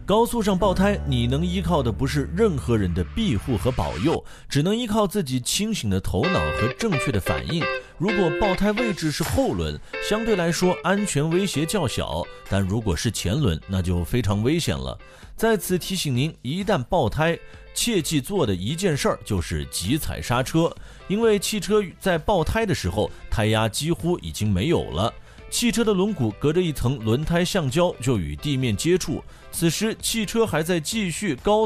高速上爆胎，你能依靠的不是任何人的庇护和保佑，只能依靠自己清醒的头脑和正确的反应。如果爆胎位置是后轮，相对来说安全威胁较小，但如果是前轮，那就非常危险了。在此提醒您，一旦爆胎，切记做的一件事儿就是急踩刹车，因为汽车在爆胎的时候，胎压几乎已经没有了。汽车的轮毂隔着一层轮胎橡胶就与地面接触，此时汽车还在继续高